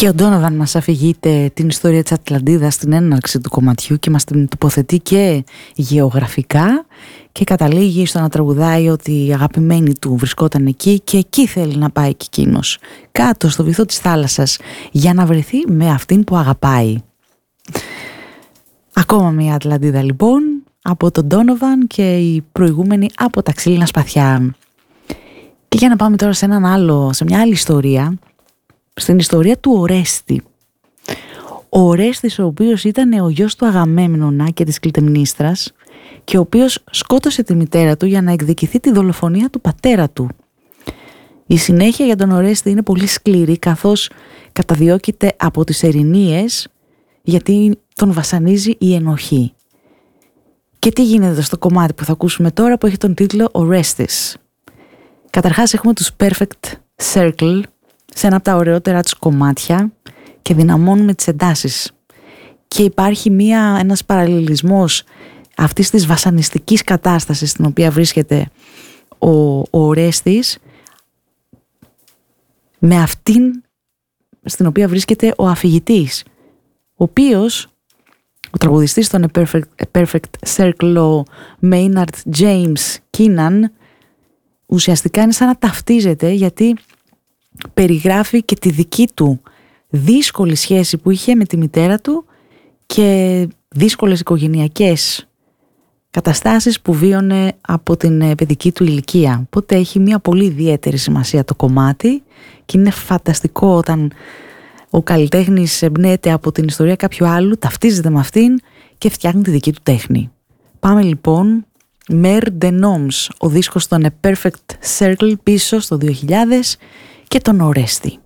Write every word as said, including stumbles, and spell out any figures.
Και ο Ντόνοβαν μας αφηγείται την ιστορία της Ατλαντίδας στην έναρξη του κομματιού και μας την τοποθετεί και γεωγραφικά και καταλήγει στο να τραγουδάει ότι η αγαπημένη του βρισκόταν εκεί και εκεί θέλει να πάει και εκείνος, κάτω στο βυθό της θάλασσας, για να βρεθεί με αυτήν που αγαπάει. Ακόμα μια Ατλαντίδα λοιπόν, από τον Ντόνοβαν και η προηγούμενη από τα ξύλινα σπαθιά. Και για να πάμε τώρα σε έναν άλλο, σε μια άλλη ιστορία, στην ιστορία του Ορέστη. Ο Ορέστης, ο οποίος ήταν ο γιος του Αγαμέμνονα και της Κλιτεμνίστρας και ο οποίος σκότωσε τη μητέρα του για να εκδικηθεί τη δολοφονία του πατέρα του. Η συνέχεια για τον Ορέστη είναι πολύ σκληρή, καθώς καταδιώκεται από τις Ερηνίες γιατί τον βασανίζει η ενοχή. Και τι γίνεται στο κομμάτι που θα ακούσουμε τώρα, που έχει τον τίτλο Ορέστης. Καταρχάς έχουμε τους Perfect Circle σε ένα από τα ωραιότερα τους κομμάτια και δυναμώνουμε τις εντάσεις. Και υπάρχει μία, ένας παραλληλισμός αυτής της βασανιστικής κατάστασης στην οποία βρίσκεται ο, ο Ορέστης με αυτήν στην οποία βρίσκεται ο αφηγητής, ο οποίος, ο τραγουδιστής των A Perfect, A Perfect Circle, ο Maynard James Keenan, ουσιαστικά είναι σαν να ταυτίζεται, γιατί περιγράφει και τη δική του δύσκολη σχέση που είχε με τη μητέρα του και δύσκολες οικογενειακές καταστάσεις που βίωνε από την παιδική του ηλικία. Οπότε έχει μια πολύ ιδιαίτερη σημασία το κομμάτι και είναι φανταστικό όταν ο καλλιτέχνης εμπνέεται από την ιστορία κάποιου άλλου, ταυτίζεται με αυτήν και φτιάχνει τη δική του τέχνη. Πάμε λοιπόν, Mer de Noms, ο δίσκος των A Perfect Circle, πίσω στο δύο χιλιάδες, και τον Ορέστη.